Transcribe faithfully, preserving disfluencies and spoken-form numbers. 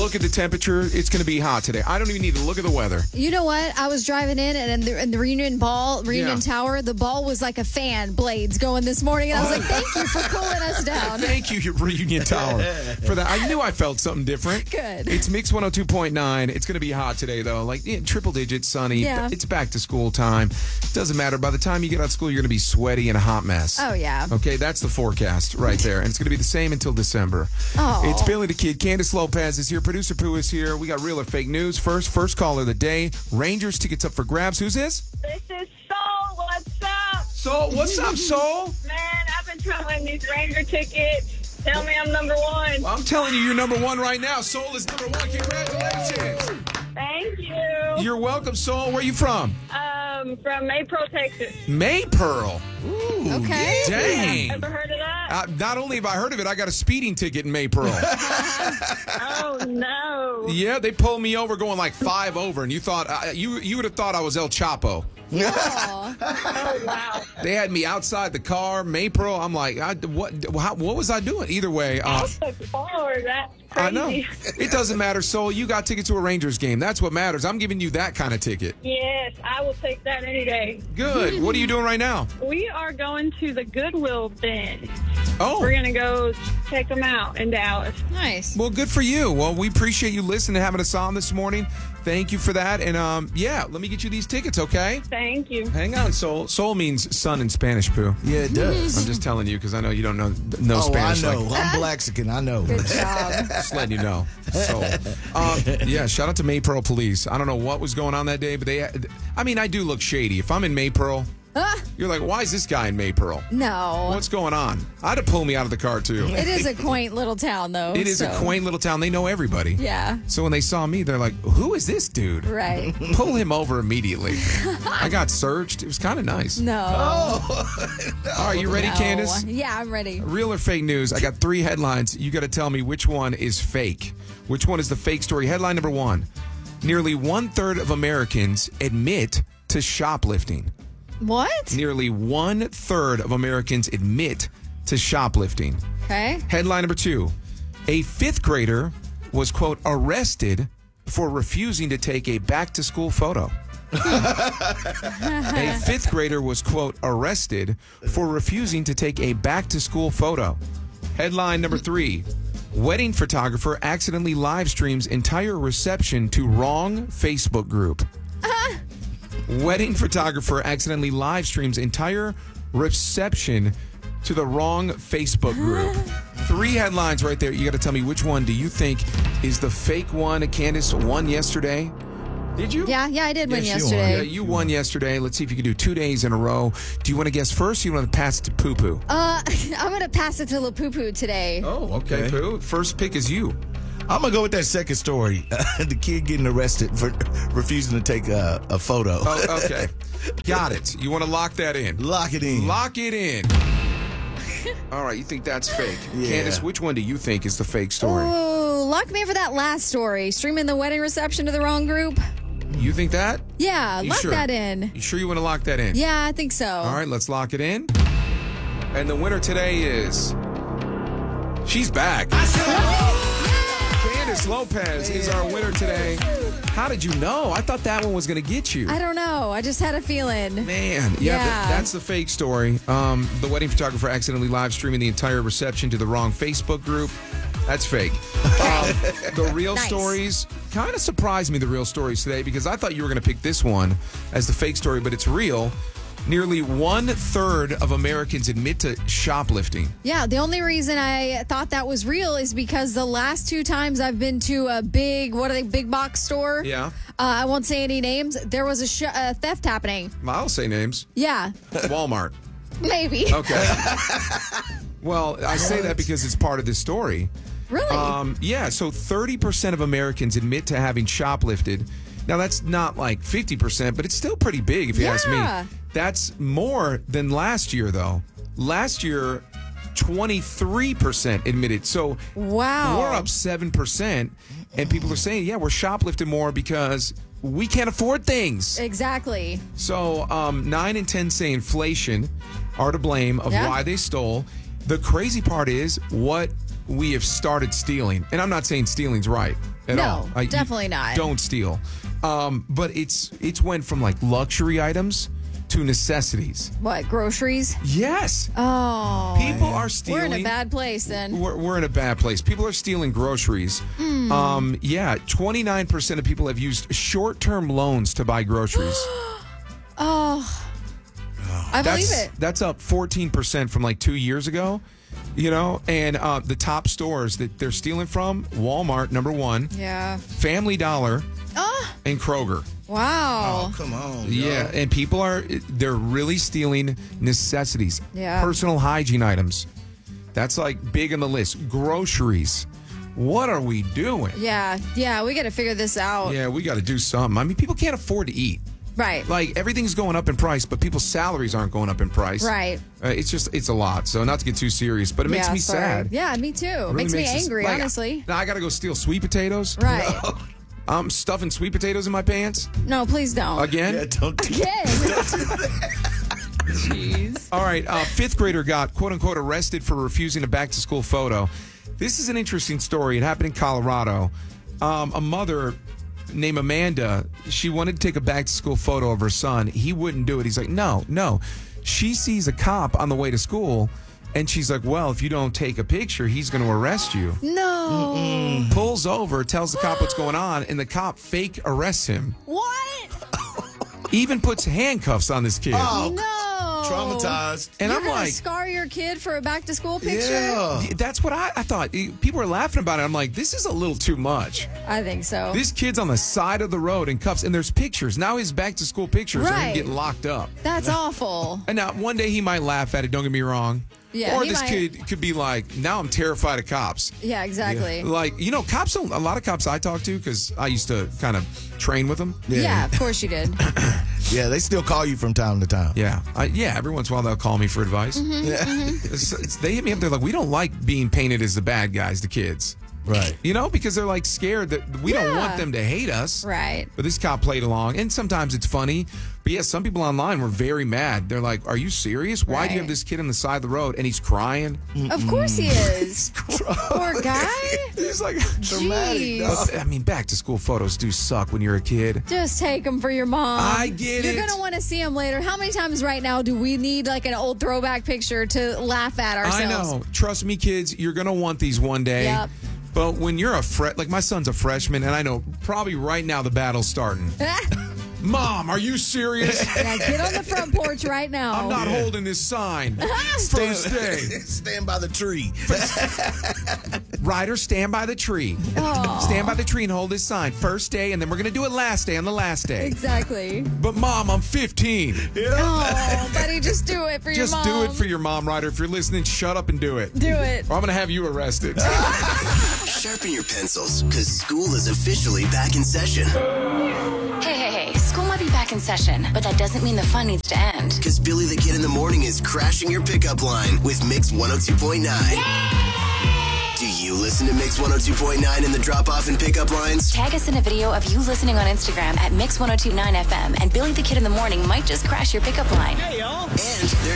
look at the temperature. It's going to be hot today. I don't even need to look at the weather. You know what? I was driving in, and in the, in the Reunion Ball, Reunion Yeah. Tower, the ball was like a fan blades going this morning. And I was like, thank you for cooling us down. Thank you, your Reunion Tower, for that. I knew I felt something different. Good. It's Mix one oh two point nine. It's going to be hot today, though. Like yeah, triple digits, sunny. Yeah. It's back to school time. Doesn't matter. By the time you get out of school, you're going to be sweaty and a hot mess. Oh, yeah. Okay, that's the forecast right there. And it's going to be the same until December. Oh. It's Billy the Kid. Candace Lopez is here. Producer Pooh is here. We got real or fake news. First, first caller of the day. Rangers tickets up for grabs. Who's this? This is Soul. What's up? Soul. What's up, Soul? Man, I've been trying to win these Ranger tickets. Tell me I'm number one. I'm telling you, you're number one right now. Soul is number one. Congratulations. Thank you. You're welcome, Soul. Where are you from? Um, from Maypearl, Texas. Maypearl. Ooh, Okay. dang. Ever heard of that? Uh, not only have I heard of it, I got a speeding ticket in Maypearl. Oh, no. Yeah, they pulled me over going like five over, and you thought uh, you you would have thought I was El Chapo. Aw. Oh, wow. They had me outside the car, Maypearl. I'm like, I, what? How, what was I doing? Either way, uh, That's far. That's crazy. I know it doesn't matter. Soul, you got tickets to a Rangers game. That's what matters. I'm giving you that kind of ticket. Yes, I will take that any day. Good. What are you doing right now? We are going to the Goodwill bin. Oh, We're going to go check them out in Dallas. Nice. well, good for you. Well, we appreciate you listening and having us on this morning. Thank you for that. And um, yeah, let me get you these tickets, okay? Thank you. Hang on, Soul. Soul means sun in Spanish, Pooh. Yeah, it does. I'm just telling you because I know you don't know no oh, Spanish. I know. Like, I'm Blaxican. I know. Good job. just letting you know. So, um, yeah, shout out to Maypearl Police. I don't know what was going on that day, but they, I mean, I do look shady. If I'm in Maypearl, Ah, you're like, why is this guy in Maypearl? no. What's going on? I'd have pulled me out of the car, too. It is a quaint little town, though. It is a so- quaint little town. They know everybody. Yeah. So when they saw me, they're like, who is this dude? Right. Pull him over immediately. I got searched. It was kind of nice. No. All right, you ready, No. Candace? Yeah, I'm ready. Real or fake news? I got three headlines. You got to tell me which one is fake. Which one is the fake story? Headline number one. Nearly one-third of Americans admit to shoplifting. What? Nearly one-third of Americans admit to shoplifting. Okay. Headline number two. A fifth grader was, quote, arrested for refusing to take a back-to-school photo. A fifth grader was, quote, arrested for refusing to take a back-to-school photo. Headline number three. Wedding photographer accidentally live streams entire reception to wrong Facebook group. Wedding photographer accidentally live streams entire reception to the wrong Facebook group. Three headlines right there. You got to tell me which one do you think is the fake one. Candace won yesterday. Did you? Yeah, yeah, I did win Yes, you Yeah, yesterday. you won yesterday. Let's see if you can do two days in a row. Do you want to guess first or you want to pass it to Poo Poo? Uh, I'm going to pass it to La Poo Poo today. Oh, okay, Okay. Pooh. First pick is you. I'm going to go with that second story. The kid getting arrested for refusing to take a, a photo. Oh, okay. Got it. You want to lock that in? Lock it in. Lock it in. All right, you think that's fake. Yeah. Candace, which one do you think is the fake story? Ooh, lock me in for that last story. Streaming the wedding reception to the wrong group. You think that? Yeah, You lock sure? that in. You sure you want to lock that in? Yeah, I think so. All right, let's lock it in. And the winner today is... She's back. Candace Lopez is our winner today. How did you know? I thought that one was going to get you. I don't know. I just had a feeling. Man, yeah, Yeah. th- that's the fake story. Um, the wedding photographer accidentally live streaming the entire reception to the wrong Facebook group. That's fake. Um, the real Nice. stories kind of surprised me, the real stories today, because I thought you were going to pick this one as the fake story, but it's real. Nearly one-third of Americans admit to shoplifting. Yeah, the only reason I thought that was real is because the last two times I've been to a big, what are they, big box store? Yeah. Uh, I won't say any names. There was a sh- uh, theft happening. I'll say names. Yeah, Walmart. maybe. Okay. Well, I say that because it's part of this story. Really? Um, yeah, so thirty percent of Americans admit to having shoplifted. Now, that's not like fifty percent, but it's still pretty big if you ask Yeah. me. That's more than last year, though. Last year, twenty-three percent admitted. So Wow. we're up seven percent, and people are saying, yeah, we're shoplifting more because we can't afford things. Exactly. So um, nine and ten say inflation are to blame of Yeah. why they stole. The crazy part is what we have started stealing. And I'm not saying stealing's right. at No, all. Uh, you definitely not. Don't steal. Um, but it's it's went from like luxury items to necessities. What, groceries? Yes. Oh. People are stealing. We're in a bad place then. We're, we're in a bad place. People are stealing groceries. Mm. Um, yeah, twenty-nine percent of people have used short-term loans to buy groceries. Oh. I that's, believe it. That's up fourteen percent from like two years ago. You know, and uh, the top stores that they're stealing from, Walmart, number one. Yeah. Family Dollar Oh. and Kroger. Wow. Oh, come on. Yeah, and people are, they're really stealing necessities. Yeah. Personal hygiene items. That's like big on the list. Groceries. What are we doing? Yeah. Yeah. We got to figure this out. Yeah, we got to do something. I mean, people can't afford to eat. Right. Like, everything's going up in price, but people's salaries aren't going up in price. Right. Uh, it's just, it's a lot. So, not to get too serious, but it makes yeah, me sorry. sad. Yeah, me too. It It really makes me us- angry, like, honestly. Now, I got to go steal sweet potatoes. Right. No. I'm stuffing sweet potatoes in my pants No, please don't. again. Yeah, don't do Again. Jeez. All right, uh, fifth grader got quote unquote arrested for refusing a back to school photo. This is an interesting story. It happened in Colorado. Um, a mother named Amanda, she wanted to take a back to school photo of her son. He wouldn't do it. He's like, no, no. She sees a cop on the way to school, and she's like, well, if you don't take a picture, he's going to arrest you. No. Pulls over, tells the cop what's going on, and the cop fake arrests him. What? Even puts handcuffs on this kid. Oh, No. traumatized. And You're I'm gonna like, scar your kid for a back to school picture? Yeah. that's what I, I thought. People were laughing about it. I'm like, this is a little too much. I think so. This kid's on the side of the road in cuffs, and there's pictures. Now his back to school pictures are him Right. getting locked up. That's awful. And now one day he might laugh at it, don't get me wrong. Yeah, or he this might. kid could be like, now I'm terrified of cops. Yeah, exactly. Like, you know, cops, don't, a lot of cops I talk to, because I used to kind of train with them. Yeah. of course you did. Yeah, they still call you from time to time. Yeah. I, yeah, every once in a while they'll call me for advice. Mm-hmm. It's- it's- they hit me up, they're like, we don't like being painted as the bad guys, the kids. Right. You know, because they're like scared that we don't Yeah. want them to hate us. Right. But this cop played along, and sometimes it's funny. But yeah, some people online were very mad. They're like, are you serious? Why do you Right. have this kid on the side of the road? And he's crying. Of course he is. Poor guy. He's like, Jeez. But, I mean, back to school photos do suck when you're a kid. Just take him for your mom. I get You're it. going to want to see him later. How many times right now do we need like an old throwback picture to laugh at ourselves? I know. Trust me, kids, you're going to want these one day. Yep. But when you're a fre- like my son's a freshman, and I know probably right now the battle's starting. Mom, are you serious? Yeah, get on the front porch right now. I'm not holding this sign. First day. Stand by the tree. Ryder, stand by the tree. Aw. Stand by the tree and hold this sign. First day, and then we're going to do it last day on the last day. Exactly. But, Mom, I'm fifteen. Oh, buddy, just do it for Just your do mom. it for your mom, Ryder. If you're listening, shut up and do it. Do it. Or I'm going to have you arrested. Sharpen your pencils, because school is officially back in session. Hey, hey, hey, school might be back in session, but that doesn't mean the fun needs to end. Because Billy the Kid in the Morning is crashing your pickup line with Mix one oh two point nine. Do you listen to Mix one oh two point nine in the drop-off and pickup lines? Tag us in a video of you listening on Instagram at Mix ten twenty-nine F M, and Billy the Kid in the Morning might just crash your pickup line. And they're